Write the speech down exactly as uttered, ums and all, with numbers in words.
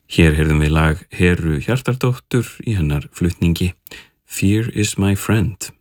Hér heyrðum við lag Heru Hjartardóttur í hennar flutningi Fear is my friend.